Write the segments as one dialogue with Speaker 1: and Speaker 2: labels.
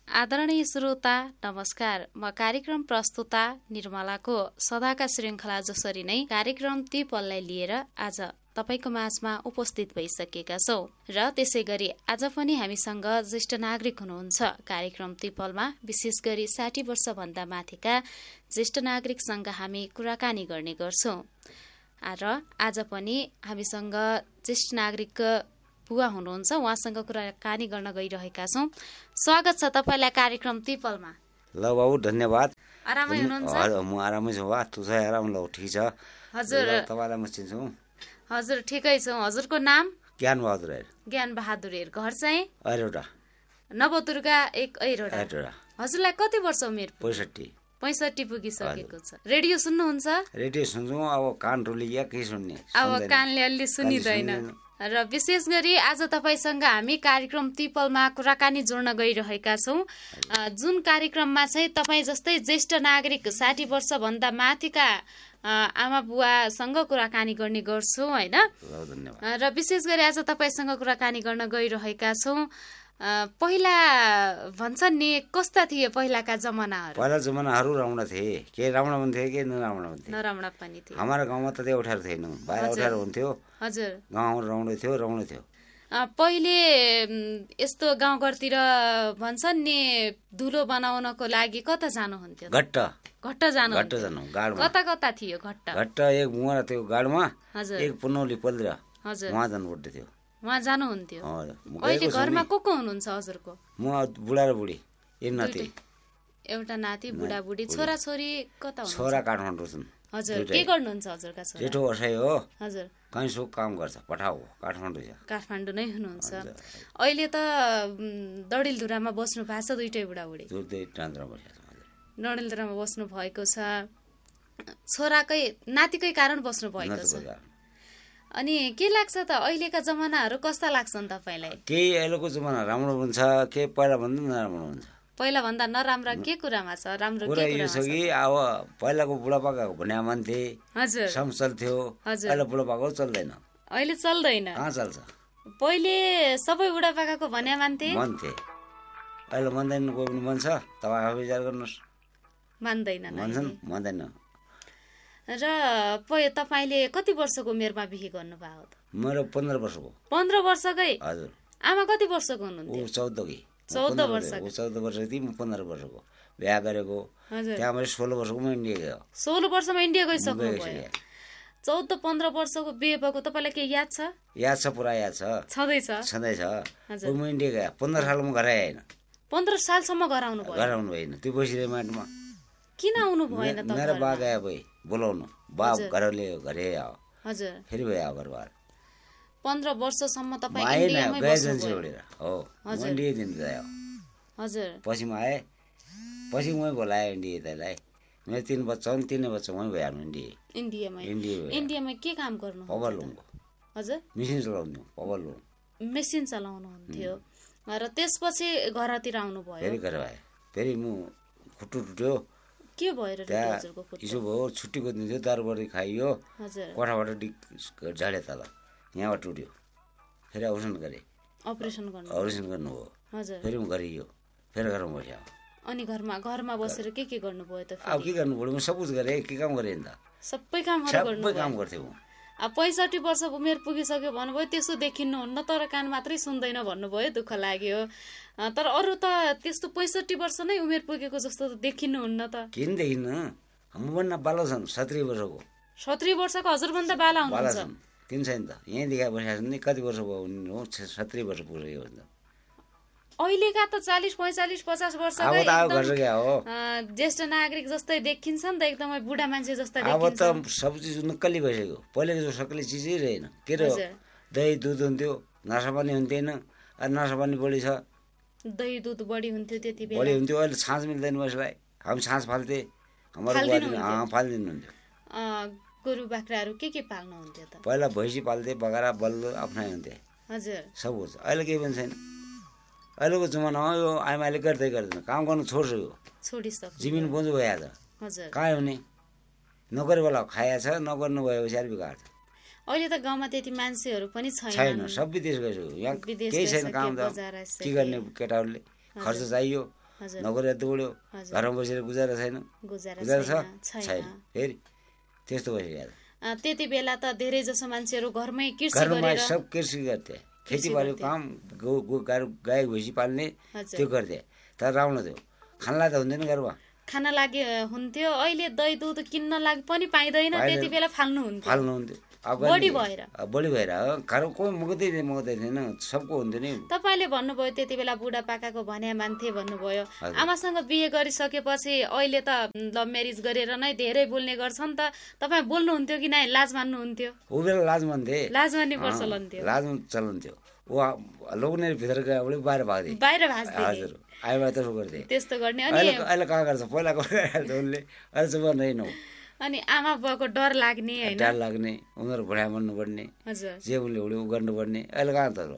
Speaker 1: आदरणीय श्रोता नमस्कार। म कार्यक्रम प्रस्तुता निर्मलाको सदाका श्रृङ्खला जसरी नै कार्यक्रम ती पललाई लिएर आज तपाईको माझमा उपस्थित भइसकेका छौं र त्यसै गरी आज पनि हामीसँग ज्येष्ठ नागरिक हुनुहुन्छ कार्यक्रम ती पलमा। विशेष गरी 60 वर्षभन्दा माथिका ज्येष्ठ नागरिकसँग हामी कुराकानी गर्ने गर्छौं र आज पनि हामीसँग ज्येष्ठ नागरिक बुवा हुनुहुन्छ, उहाँसँग कुराकानी गर्न गइरहेका छौं। स्वागत छ तपाईलाई कार्यक्रम तिपलमा।
Speaker 2: ल बाबु धन्यवाद।
Speaker 1: आरामै हुनुहुन्छ?
Speaker 2: म आरामै छु बा, तु चाहिँ आराम ल, ठीक छ।
Speaker 1: हजुर
Speaker 2: तपाईलाई म चिन्छु।
Speaker 1: हजुर ठिकै छौ। हजुरको नाम?
Speaker 2: ज्ञान बहादुर हेर।
Speaker 1: ज्ञान बहादुर हेर। घर चाहिँ?
Speaker 2: ऐरोडा।
Speaker 1: नवदुर्गा 1 ऐरोडा। हजुरलाई कति वर्ष उमेर? 65 पुगिसकेको छ। रेडियो सुन्नुहुन्छ?
Speaker 2: रेडियो सुन्छु। अब कान टोलिया के सुन्ने?
Speaker 1: अब कानले अलि सुनिदैन। र विशेष गरी आज तपाईसँग हामी कार्यक्रम तिपलमा कुराकानी जोड्न गइरहेका छौं, जुन कार्यक्रममा चाहिँ तपाईँ जस्तै ज्येष्ठ नागरिक 60 वर्षभन्दा माथिका आमा बुवासँग कुराकानी गर्ने गर्छौं हैन। र विशेष गरी आज तपाईसँग कुराकानी गर्न गइरहेका छौं। पहिला भन्छन् नि कस्ता थिए पहिलाका जमानाहरू?
Speaker 2: पहिला जमानाहरू राम्रा थिए। के राम्रा पनि थिए के नराम्रा पनि थिए।
Speaker 1: नराम्रा पनि थिए।
Speaker 2: हाम्रो गाउँमा त एउटाहरू थिएन, बाहिर एउटाहरू हुन्थ्यो।
Speaker 1: हजुर।
Speaker 2: गाउँमा राम्रै थियो।
Speaker 1: पहिले यस्तो गाउँघरतिर भन्छन् नि धुलो बनाउनको लागि कता जानुहुन्थ्यो? घट्ट जानु।
Speaker 2: गाडमा।
Speaker 1: कता थियो घट्ट?
Speaker 2: एक मुरा थियो गाडमा, एक पुनौली पल्दिरा।
Speaker 1: हजुर।
Speaker 2: वहाँ जानु पर्दै थियो।
Speaker 1: वहाँ जानुहुन्थ्यो। अहिले घरमा को हुनुहुन्छ हजुरको?
Speaker 2: म बुढा र बुढी, एक नाति।
Speaker 1: एउटा नाति, बुढा बुढी। छोरा छोरी कता हुनुहुन्छ?
Speaker 2: छोरा काठमाडौँ छन्।
Speaker 1: हजुर। के गर्नुहुन्छ हजुरका छोरा?
Speaker 2: जेठो वर्षै हो।
Speaker 1: हजुर।
Speaker 2: कहीँ सो काम गर्छ, पठाउ काठमाडौँ छ।
Speaker 1: काठमाडौँ नै हुनुहुन्छ। अहिले त डडेलधुरामा बस्नु भएको छ दुईटै बुढा बुढी? डडेलधुरामा बस्नु भएको छ। छोराकै नातिकै कारण बस्नु भएको छ। अनि के लाग्छ त अहिलेका जमानाहरू कस्ता लाग्छन् तपाईलाई?
Speaker 2: केही अहिलेको जमाना राम्रो हुन्छ, के पहिला भन्दा नराम्रो हुन्छ।
Speaker 1: पहिला भन्दा नराम्रो के कुरामा छ? राम्रो के कुरामा छ?
Speaker 2: कि अब पहिलाको बुढापाकाको भन्ने मान्थे।
Speaker 1: हजुर।
Speaker 2: सम चल्थ्यो। अहिले बुढापाकाको चल्दैन।
Speaker 1: अहिले चल्दैन।
Speaker 2: कहाँ चल्छ?
Speaker 1: पहिले सबै बुढापाकाको भन्ने मान्थे।
Speaker 2: अहिले मान्दैन। कोही पनि भन्छ, तपाईँ आफै विचार गर्नुहोस्। मान्दैन।
Speaker 1: र तपाईले कति वर्षको उमेरमा बिहे गर्नुभयो त?
Speaker 2: मेरो 15 वर्षको।
Speaker 1: 15 वर्षकै?
Speaker 2: हजुर।
Speaker 1: आमा कति वर्षको हुनुहुन्थ्यो?
Speaker 2: 14 वर्षको थिएँ, म 15 वर्षको बिहा गरेको। त्यहाँ मैले 16 वर्षको म इन्डिया गयो।
Speaker 1: 16 वर्षमा इन्डिया गइसक्नु भयो। 14-15 वर्षको बिहे भएको तपाईँलाई के याद छ?
Speaker 2: याद छ, पुरा याद छ। छँदैछ। म इन्डिया गएँ 15 सालमा घर आएन।
Speaker 1: 15 सालसम्म घर आउनु
Speaker 2: भएन। त्यो बसिरहे माटोमा।
Speaker 1: किन आउनु भएन त?
Speaker 2: मेरो बा गए भए बोलाउनु, बा घरले घरे आयो।
Speaker 1: हजुर।
Speaker 2: फेरि भयो घरबार।
Speaker 1: 15 वर्षसम्म तपाईँ इन्डियामै
Speaker 2: बस्नुभयो? हो। इन्डिया दिन गयो।
Speaker 1: हजुर।
Speaker 2: पछि म आएँ, पछि मै बोलाएँ इन्डिया त्यसलाई। मेरो 3 बच्चा हुन्, 3 बच्चा मै भइहाल्नु
Speaker 1: इन्डियामा के काम गर्नु?
Speaker 2: पवर लुमको।
Speaker 1: हजुर।
Speaker 2: मेसिन चलाउनु, पवर लुम।
Speaker 1: मेसिन चलाउनुहुन्थ्यो र त्यसपछि घरतिर आउनु भयो?
Speaker 2: फेरि घर आएँ। फेरि म खुट्टु टुट्यो।
Speaker 1: के भएर हजुरको खुट्टु?
Speaker 2: यसो भयो, छुट्टीको दिन थियो, दारुबारी खाइयो।
Speaker 1: हजुर।
Speaker 2: कोठाबाट झाडे तल, यहाँबाट टुट्यो। फेरि अपरेसन गर्नु हो।
Speaker 1: हजुर।
Speaker 2: फेरि म गरियो, फेरि घरमा बस्यो।
Speaker 1: अनि घरमा बसेर के गर्नुभयो त?
Speaker 2: अब के गर्नु पर्यो, म सब कुछ गरेँ। के काम गरेँ त?
Speaker 1: सबै काम
Speaker 2: गर्थ्यो म।
Speaker 1: अब 65 वर्ष उमेर पुगिसक्यो भन्नुभयो, त्यसो देखिन्नुहुन्न तर कान मात्रै सुन्दैन भन्नुभयो, दुःख लाग्यो। तर अरू त त्यस्तो 65 वर्ष नै उमेर पुगेको जस्तो त देखिन्नुहुन्न त?
Speaker 2: किन देखिन्न? मभन्दा बालो छन् 70 वर्षको।
Speaker 1: 70 वर्षको हजुरभन्दा बाला हुनुहुन्छ?
Speaker 2: किन छैन त? यहीँ देखा बसेका छन् नि। कति वर्ष भयो? 70 वर्ष पुगेको हुन्छ।
Speaker 1: अहिलेका त 40, 45, 50 वर्षकै ज्येष्ठ नागरिक जस्तै देखिन्छ नि त, एकदमै बुढा मान्छे जस्तै देखिन्छ।
Speaker 2: अब त सब चिज नक्कली भइसक्यो। पहिलेको जो सक्कली चिजै रहेन। के रे दही दुध हुन्थ्यो, नसा पनि हुन्थेन। नसा पनि बढी छ।
Speaker 1: दही दुध बढी हुन्थ्यो त्यति बेला?
Speaker 2: बढी हुन्थ्यो। अहिले छाँच मिल्दैन मान्छेलाई। हामी छाँच फाल्थे, फालिदिनुहुन्थ्यो।
Speaker 1: गोरु बाख्राहरू के पाल्नुहुन्थ्यो त?
Speaker 2: पहिला भैँसी पाल्थे, बगरा बल्ल आफ्नै हुन्थे।
Speaker 1: हजुर।
Speaker 2: सब हुन्छ। अहिले केही पनि छैन। अहिलेको जमानामा यो आमाले गर्दैन, काम गर्नु छोडिसक्यो। जमिन बोजू भइहाल्छ।
Speaker 1: हजुर।
Speaker 2: कहाँ हुने? नोकरी बेला खाएको छ, नगर्नु भएपछि अलिक बिगार्छ।
Speaker 1: अहिले त गाउँमा त्यति मान्छेहरू पनि
Speaker 2: छैन। सब विदेश गइसक्यो। यहाँ केही छैन काम त। के गर्ने केटाहरूले? खर्च चाहियो। नोकरी दौड्यो, घरमा बसेर गुजारा छैन, गुजारा छैन, फेरि त्यस्तो भइसक्यो।
Speaker 1: त्यति बेला त धेरै जसो मान्छेहरू घरमै
Speaker 2: सब कृषि गर्थे, खेतीबारी काम, गाई भैँसी पाल्ने त्यो गर्थे। तर राम्रो थियो, खानलाई त हुँदैन घरमा,
Speaker 1: खान लागि हुन्थ्यो। अहिले दही दुध किन्न लागि पनि पाइँदैन, त्यति बेला
Speaker 2: फाल्नुहुन्थ्यो
Speaker 1: बढी भएर
Speaker 2: घरमा कोही मगाउँदै थिएन, सबको हुन्थ्यो नि।
Speaker 1: तपाईँले भन्नुभयो त्यति बेला बुढापाकाको भन्या मान्थे भन्नुभयो। आमासँग बिहे गरिसकेपछि अहिले त लभ म्यारिज गरेर नै धेरै बोल्ने गर्छन् त, तपाईँ बोल्नुहुन्थ्यो कि नै लाज मान्नुहुन्थ्यो?
Speaker 2: ऊ बेला लाज मान्थे,
Speaker 1: लाज मान्ने प्रचलन थियो,
Speaker 2: लाज चलन थियो। ऊ लोग्ने भित्र गयो बाहिर भाग्थे, हजुर आइबाट त्यसो गर्थे,
Speaker 1: त्यस्तो गर्ने।
Speaker 2: अहिले कहाँ गर्छ, पहिला गरिहाल्छ उनले, अहिले चाहिँ गर्दैन।
Speaker 1: अनि आमा बुवाको डर लाग्ने,
Speaker 2: डर लाग्ने, उनीहरू भुडा मान्नुपर्ने, जे उनले ऊ गर्नुपर्ने। अहिले कहाँ त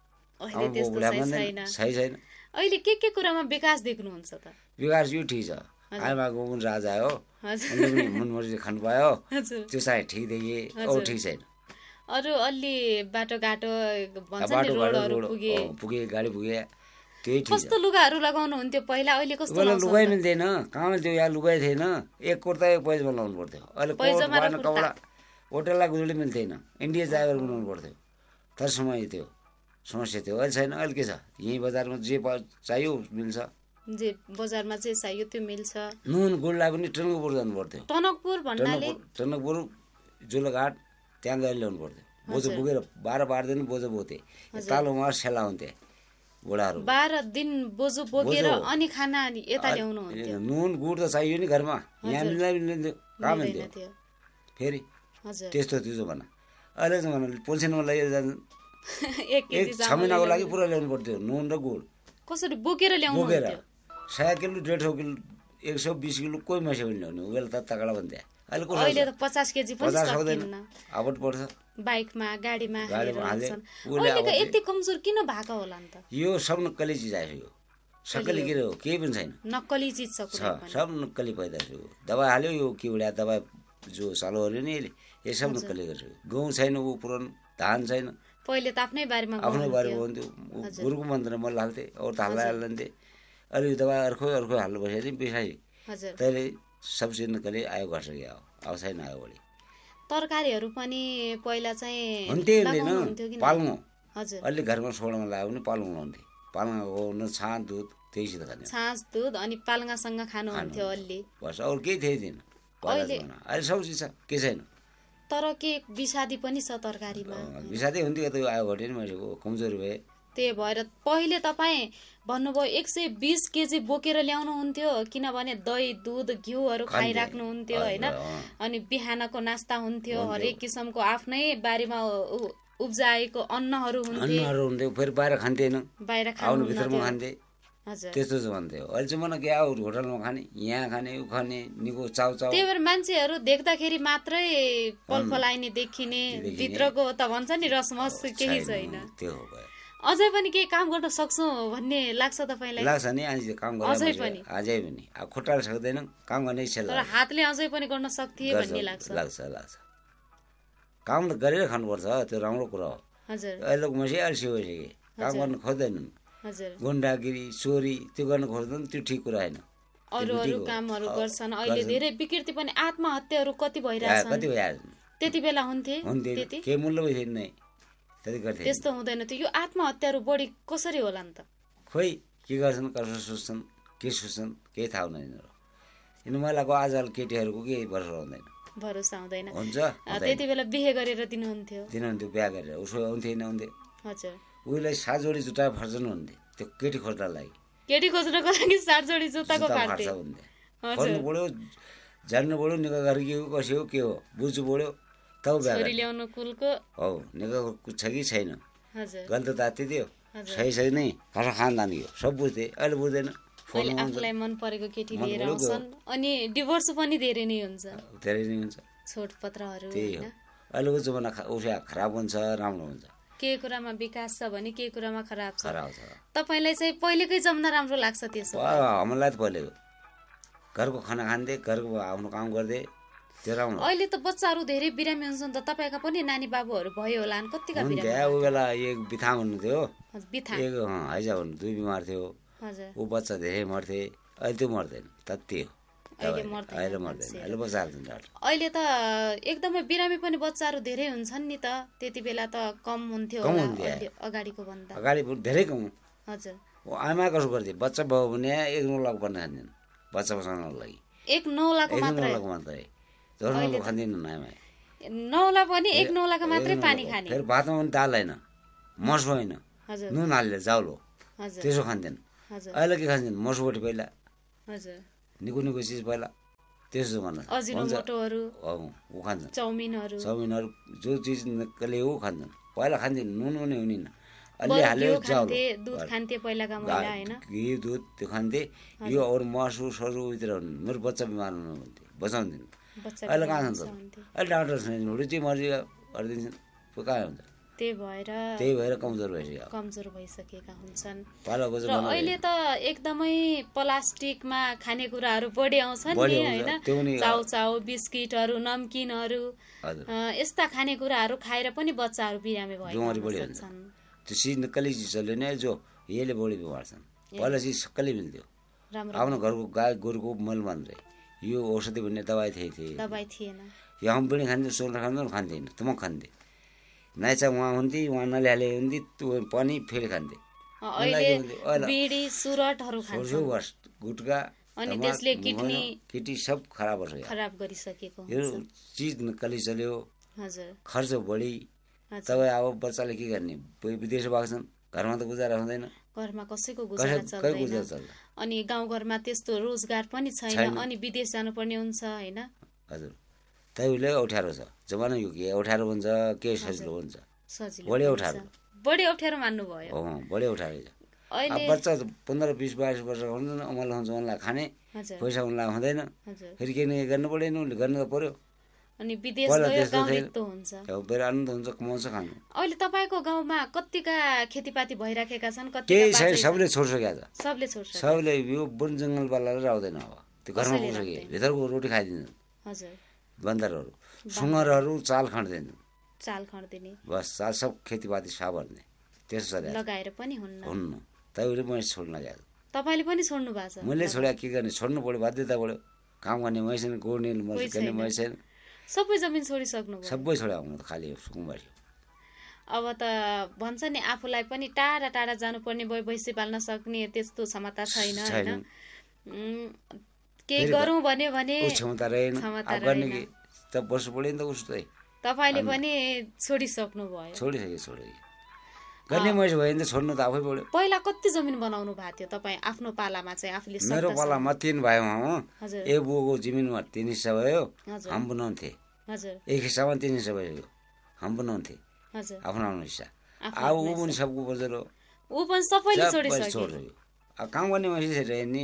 Speaker 2: सही छैन।
Speaker 1: अहिले के कुरामा विकास देख्नुहुन्छ त?
Speaker 2: विकास यो ठिक छ, आमाको गुण राजा हो, उनले पनि मनमर्जी खानु पायो, त्यो चाहिँ ठिक देखे, अरू ठिक छैन।
Speaker 1: अरू अलि बाटोघाटो
Speaker 2: पुगे, गाडी पुगे,
Speaker 1: कस्तो लुगाहरू लगाउनु हुन्थ्यो पहिला, अहिले कस्तो
Speaker 2: लुगाइ मिल्दैन, कहाँ मिल्थ्यो, यहाँ लुगाइ थिएन, एक कुर्ता एक पैजामा लाउनु पर्थ्यो। अहिले कपडा होटललाई गुजुली मिल्थेन, इन्डिया जागर बनाउनु पर्थ्यो। तर समय थियो, समस्या थियो। अहिले छैन, अहिले के छ, यहीँ बजारमा जे चाहियो मिल्छ,
Speaker 1: जे बजारमा जे चाहियो त्यो मिल्छ।
Speaker 2: नुन गुडलाई पनि टनकपुर जानु पर्थ्यो, टनकपुर जोलघाट त्यहाँ गएर ल्याउनु पर्थ्यो। बोजो पुगेर 12 दिन बोजो बोथे, तालुमा सेला हुन्थे बुढाहरू,
Speaker 1: 12 दिन बोजो बोकेर अनि खाना यता ल्याउनु हुन्थ्यो।
Speaker 2: नुन गुड त चाहियो नि घरमा, यहाँ मिल्दैन, कहाँ मिल्थ्यो फेरि, त्यस्तो थियो जमाना। अहिले जमाना पोल्सिनमा लगेर जान्छ, एक 6 महिनाको लागि पुरा ल्याउनु पर्थ्यो नुन र गुड।
Speaker 1: कसरी बोकेर ल्याउनु हुन्थ्यो?
Speaker 2: 100 किलो 150 किलो 120 किलो कोही मान्छे पनि ल्याउने, उहिले त तगडा भन्थे।
Speaker 1: अहिले त 50 केजी पनि सक्दैन,
Speaker 2: आवट पर्छ,
Speaker 1: बाइकमा गाडीमा हाल्छन्। अहिलेको यति कमजोर किन भएको होला नि त?
Speaker 2: यो सब नक्कली चिज आयो, यो सक्कली के हो, केही पनि छैन,
Speaker 1: नक्कली चिज छ,
Speaker 2: सब नक्कली पैदा हो। दबाई हाल्यो, यो के उडा दबाई जो सालो हो नि, यो सब नक्कली गर्छ। गहुँ छैन, ऊ पुरानो धान छैन,
Speaker 1: पहिले त आफ्नै बारीमा
Speaker 2: हुन्थ्यो, गुरुको मन्त्र मल हाल्थे, अरू त हाल्थे। अहिले दबाई अर्को हाल्नु बसेको बिसाइ, तैँले सबसे नक्कली आयो, घर सक्यो, अब छैन आयो बढी।
Speaker 1: तरकारीहरू पनि पहिला चाहिँ
Speaker 2: हुन्थेन, पालुङ, अहिले घरमा सोडामा लगायो भने पालुङ लाउँथे, पालुङको छाँच दुध त्यहीसित खाने,
Speaker 1: छाँच दुध अनि पालुङसँग खानुहुन्थ्यो अलि,
Speaker 2: बस अरू केही थिएन। अहिले सब चिज छ, के छैन।
Speaker 1: तर के विषादी पनि छ तरकारीमा,
Speaker 2: विषादी हुन्थ्यो, त आयो घट्यो नि मान्छेको, कमजोरी भए।
Speaker 1: त्यही भएर पहिले तपाईँ भन्नुभयो 120 केजी बोकेर ल्याउनु हुन्थ्यो, किनभने दही दुध घिउहरू खाइराख्नुहुन्थ्यो होइन। अनि बिहानको नास्ता हुन्थ्यो, हरेक किसिमको आफ्नै बारीमा उब्जाएको अन्नहरू
Speaker 2: हुन्थ्यो, फेरि बाहिर खान्थेन,
Speaker 1: बाहिर
Speaker 2: खानु भित्रमा खान्थे, त्यस्तो जमाना थियो। अहिले जमाना के आऊ होटलमा खाने, यहाँ खाने, ऊ खाने, निको चाउचाउ।
Speaker 1: त्यही भएर मान्छेहरू देख्दाखेरि मात्रै पलपलाइने देखिने, भित्रको त भन्छ नि रसमस केही छैन।
Speaker 2: त्यो हो,
Speaker 1: अझै पनि केही काम गर्न सक्छौ भन्ने लाग्छ तपाईँलाई?
Speaker 2: लाग्छ नि, काम गर्न अझै पनि अब खुट्टाले सक्दैन, काम गर्ने इच्छा लाग्छ,
Speaker 1: तर हातले अझै पनि गर्न सक्थे भन्ने
Speaker 2: लाग्छ। काम त गरेर खानुपर्छ, त्यो राम्रो कुरा हो। अहिलेको मान्छे अल्छी भइसके, काम गर्न खोज्दैनन्, गुन्डागिरी चोरी त्यो गर्न खोज्दैन, त्यो ठिक कुरा होइन।
Speaker 1: अरू कामहरू गर्छन्, अहिले धेरै विकृति पनि, आत्महत्याहरू कति भइरहेछन्, त्यति बेला हुन्थे,
Speaker 2: के मूल्य भइसकेन,
Speaker 1: त्यस्तो हुँदैन थियो। यो आत्महत्याहरू बढी कसरी होला नि त?
Speaker 2: खोइ के गर्छन्, कसो सोच्छन्, के सोच्छन्, केही थाहा हुँदैन। किन महिलाको आजकल केटीहरूको केही भरोसा हुँदैन, हुन्छ
Speaker 1: त्यति बेला बिहे गरेर दिनुहुन्थ्यो,
Speaker 2: बिहा गरेर उसो आउँथे नआउँथे।
Speaker 1: हजुर,
Speaker 2: उसलाई 7 जोडी जुत्ता फर्जन हुन्थे, त्यो केटी खोज्नको लागि,
Speaker 1: केटी खोज्नको लागि 7 जोडी जुत्ताको फाट्थे
Speaker 2: हुन्थे। खोज्नु पढ्यो, जान्नु पढ्यो, निका गरेको कसो हो, के हो बुझ्नु पढ्यो, तब
Speaker 1: छोरी ल्याउनु कुलको
Speaker 2: हो, निका छ कि छैन, गल्त ताती थियो, सही नै खासा खानदान थियो, सब बुझ्थे। अहिले बुझ्दैन,
Speaker 1: आफूलाई मन परेको केटी लिएर आउँछन्, अनि डिभोर्स पनि धेरै नै हुन्छ, छोडपत्रहरू।
Speaker 2: त्यही हो, अहिलेको जमाना खराब हुन्छ, राम्रो हुन्छ,
Speaker 1: के कुरामा विकास छ भने के कुरामा खराब छ। तपाईलाई चाहिँ पहिलेकै जमाना राम्रो लाग्छ? त्यसो
Speaker 2: हामीलाई त पहिलेको घरको खाना खान्थे, घरको आफ्नो काम गर्थे, त्यो राम्रो।
Speaker 1: अहिले त बच्चाहरू धेरै बिरामी हुन्छन् त, तपाईका पनि नानी बाबुहरू भयो होला, कतिका बिरामी?
Speaker 2: ऊ बेला एक बिथा भन्नु थियो, एक हैजा भन्नु, 2 बिमार थियो,
Speaker 1: हजुर
Speaker 2: ऊ बच्चा धेरै मर्थे, अहिले त्यो मर्दैन, त्यति हो। अहिले मर्दैन, अहिले बच्चाहरू डाक्टर।
Speaker 1: अहिले त एकदमै बिरामी पनि बच्चाहरू धेरै हुन्छन् नि त, त्यति बेला त कम हुन्थ्यो अगाडिको भन्दा।
Speaker 2: अगाडि धेरै कम।
Speaker 1: हजुर
Speaker 2: आमा कसो गर्थे, बच्चा भयो भने 1-9 लाख पर्ने खान्थेन बच्चा बचाउनको लागि।
Speaker 1: 1-9 लाख मात्रै
Speaker 2: खान्थिन आमा।
Speaker 1: 9 लाख पनि 1-9 लाख मात्रै पानी खाने।
Speaker 2: फेरि भातमा पनि दाल होइन, मसो होइन, नुन हालेर चाउलो त्यसो खान्थेन। अहिले के खान्छन्, मसुबटी पहिला, निको निको चिज पहिला, त्यसो जमाना
Speaker 1: अजिनोमोटोहरू
Speaker 2: ऊ खान्छन्,
Speaker 1: चाउमिनहरू
Speaker 2: जो चिज नक्कले ऊ खान्छन्। पहिला खान्थिन, नुन पनि हुनिन, अलि हाल्यो चाउलो,
Speaker 1: दुध खान्थे पहिलाका महिला हैन,
Speaker 2: घि दुध त्यो खान्थे। यो अरू मासु ससु उतिर हुनु, मेरो बच्चा बिमार हुनु भन्थे, बचाउँदैन। अहिले कहाँ खान्छ, अहिले डाक्टर छैन, रुचि मर्जी गरिदिन्छन्, कहाँ हुन्छ। त्यही भएर
Speaker 1: कमजोर भइसकेका हुन्छन्। र अहिले त एकदमै प्लास्टिकमा खानेकुराहरू बढी आउँछन् नि हैन, चाउचाउ, बिस्किटहरू, नमकिनहरू, यस्ता खानेकुराहरू खाएर पनि बच्चाहरू बिरामी भइरहेका छन्।
Speaker 2: त्यो चिज नक्कली चिज चल्यो नि, जो यसले बढी बिमार छन्। पहिला चिज सक्कली मिल्थ्यो, आफ्नो घरको गाई गोरुको मल मात्रै, यो औषधि भन्ने दबाई थिएन। यो हम पनि खान्थ्यो, सोल खान्थेन, तमक खान्थे, नाइचा उहाँ हुन्थे, उहाँ नल्याले हुन्थे, त्यो पनि फेरि खान्थे।
Speaker 1: बिडी सुरटहरू खान्छन्,
Speaker 2: गुटका,
Speaker 1: अनि त्यसले
Speaker 2: किडनी सब खराब
Speaker 1: गरिसकेको
Speaker 2: यो चिज नक्कली चल्यो।
Speaker 1: हजुर
Speaker 2: खर्च बढी। तपाईँ अब बच्चाले के गर्ने, विदेश भाग्छन्, घरमा त गुजारा हुँदैन,
Speaker 1: घरमा कसैको गुजारा चल्दैन। अनि गाउँघरमा त्यस्तो रोजगार पनि छैन, अनि विदेश जानुपर्ने हुन्छ हैन।
Speaker 2: हजुर त्यही अप्ठ्यारो छ जमाना, यो के अप्ठ्यारो हुन्छ के सजिलो हुन्छ,
Speaker 1: बढी अप्ठ्यारो मान्नु भयो।
Speaker 2: बढी अप्ठ्यारो छ। बच्चा 15, 20, 22 वर्ष हुँदैन, अमल हुन्छ, उनलाई खाने पैसा उनलाई हुँदैन, फेरि के गर्नु पर्दैन, उसले गर्नु त पर्यो।
Speaker 1: अनि विदेश गयो गाउँ रित्तो हुन्छ,
Speaker 2: फेरि आनन्द हुन्छ, कमाउँछ, खानु।
Speaker 1: अहिले तपाईको गाउँमा कतिका खेतीपाती भइराखेका छन्,
Speaker 2: केही छैन, सबले छोड्सकेका छ, सबले यो वन जङ्गलवालाले राख्दैन। अब त्यो घरमा पुग्छ, भित्रको रोटी खाइदिन्छन्।
Speaker 1: हजुर
Speaker 2: बन्दरहरू, सुँगरहरू चाल
Speaker 1: खण्दिने,
Speaker 2: बस चाल सब खेतीपाती साबर्ने, त्यसो
Speaker 1: लगाएर पनि हुन्न।
Speaker 2: तैले मैले छोड्न गएको,
Speaker 1: तपाईले पनि छोड्नु भएको छ।
Speaker 2: मैले छोडे, के गर्ने, छोड्नु पर्यो, बाध्यता पर्यो, काम गर्ने मै छैन, गोड्ने मै छैन,
Speaker 1: सबै जमिन छोडिसक्नु भयो।
Speaker 2: सबै छोडे, आउनु त खाली सुकुम्बारी।
Speaker 1: अब त भन्छ नि, आफूलाई पनि टाढा टाढा जानुपर्ने भयो, भैँसी पाल्न सक्ने त्यस्तो क्षमता छैन हैन, केही गरौँ भने
Speaker 2: क्षमता रहेन, गर्ने कि त बस्नु पर्यो नि त। उस्तै
Speaker 1: तपाईले पनि छोडिसक्नु भयो।
Speaker 2: छोडिसके गर्ने मैले भयो नि त, छोड्नु त आफै पर्यो।
Speaker 1: पहिला कति जमिन बनाउनु भएको थियो तपाईँ आफ्नो पालामा चाहिँ आफूले?
Speaker 2: मेरो पालामा 3 भयो, एक बुवाको जमिनमा 3 हिस्सा भयो, हम बनाउँथे, एक हिस्सामा 3 हिस्सा भयो, हम बनाउँथे आफ्नो हिस्सा। अब ऊ पनि सबको बजार हो,
Speaker 1: ऊ पनि सबैले छोडिसक्यो।
Speaker 2: अब काम गर्ने मान्छे रहे नि,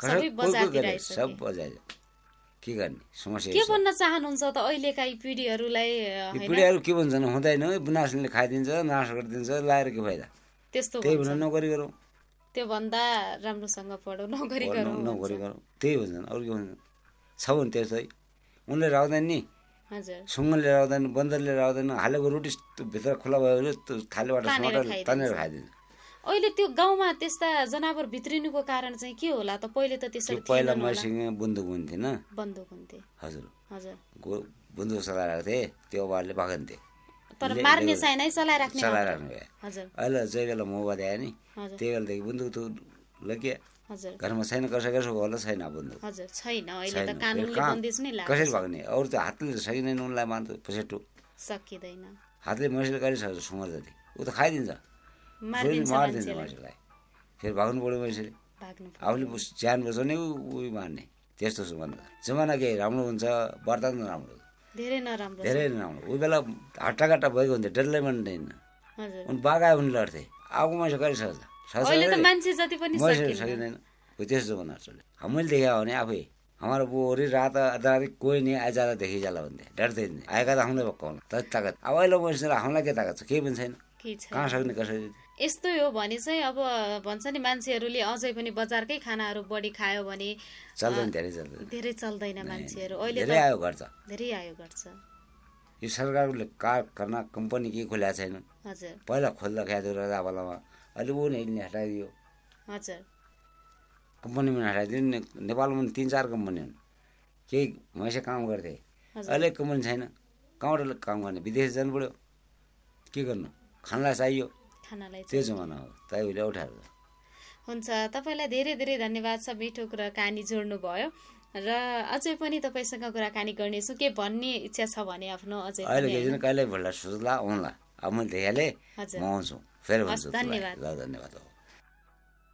Speaker 2: सब बजाए, के गर्ने समस्या।
Speaker 1: के भन्न चाहनुहुन्छ त अहिलेका पिढीहरूलाई?
Speaker 2: पिढीहरू के भन्छन्, हुँदैन, नास्नेले खाइदिन्छ, नाश गरिदिन्छ, लाएर के फाइदा,
Speaker 1: त्यस्तो
Speaker 2: त्यही भनेर नगरी गरौँ,
Speaker 1: त्यो भन्दा राम्रोसँग पढौँ, नगरी गरौँ,
Speaker 2: त्यही भन्छन्, अरू के भन्छन्। छ भने त्यस्तै, उनले राख्दैन नि, सुँगरले राख्दैन, बन्दरले राख्दैन, हालेको रोटी भित्र खुला भयो भने थालेबाट तानेर खाइदिन्छ।
Speaker 1: अहिले त्यो गाउँमा त्यस्ता जनावर भित्रिनुको कारण चाहिँ के होला त? पहिले त त्यसरी थिएन।
Speaker 2: पहिला मैसँग बन्दुक हुन्थेन, हजुर बन्दुक चलाइरहेको थिए, त्यो अभावले भागन्थे,
Speaker 1: तर मार्ने चाहिँ नै चलाइराख्ने।
Speaker 2: अहिले जति बेला मोबाइल आयो नि, त्यही बेलादेखि बन्दुक त लगिया, घरमा छैन, कसैको होला छैन बन्दुक,
Speaker 1: छैन। अहिले त कानुनले बन्दिज नै लाग्छ,
Speaker 2: कसरी भाग्ने, अरू त हातले सकिँदैन, उनलाई मान्छ पछेटो
Speaker 1: सकिँदैन,
Speaker 2: हातले मैसले गरिसक्छ, सुँगर जति ऊ त खाइदिन्छ, मारिदिन्छ मान्छेलाई, फेरि भाग्नु पर्यो मान्छेले, आफूले ज्यान बचाउने उयो मार्ने, त्यस्तो जमाना के राम्रो हुन्छ, वर्तमान राम्रो,
Speaker 1: धेरै नराम्रो।
Speaker 2: उही बेला हट्टाकट्टा भएको हुन्थ्यो, डरले मान्दैन, उनी बाघायो भने लड्थे, अब मान्छे गरिसक्छ, सकिँदैन, त्यस्तो जमाना चल्यो। मैले देखायो भने आफै, हाम्रो बुहारी रात अदारी कोही नहीं आए, ज्यादा देखी जाला भन्थे, डरते आएका त हामीलाई पक्काउनु त ताकत। अब अहिले मान्छे हामीलाई के ताकत छ, केही पनि छैन, कहाँ सक्ने कसरी।
Speaker 1: यस्तो हो भने चाहिँ अब भन्छ नि, मान्छेहरूले अझै पनि बजारकै खानाहरू बढी खायो भने
Speaker 2: चल्दैन,
Speaker 1: धेरै चल्दैन मान्छेहरू। अहिले
Speaker 2: धेरै आयो गर्छ, यो सरकारले कारखाना कम्पनी केही खोलेको छैन, पहिला खोल्दा ख्याथ्यो राजापालामा, अहिले ऊ नै हटाइदियो, कम्पनीमा हटाइदिनु। नेपालमा 3-4 कम्पनी हुन्, केही मैसे काम गर्थे, अहिले कम्पनी छैन। कहाँबाट काम गर्ने? विदेश जानु पऱ्यो। के गर्नु? खानलाई चाहियो, त्यो जमाना हो। त्यही भएर उठाएर
Speaker 1: हुन्छ। तपाईँलाई धेरै धेरै धन्यवाद छ, मिठो कुराकानी जोड्नु भयो र अझै पनि तपाईँसँग कुराकानी गर्नेछु। के भन्ने इच्छा छ भने आफ्नो अझै
Speaker 2: अहिले केही कहिले भेट्ला सोच्ला आउँला। अब मैले देखाले म आउँछु फेरि भन्छु।
Speaker 1: धन्यवाद।
Speaker 2: धन्यवाद।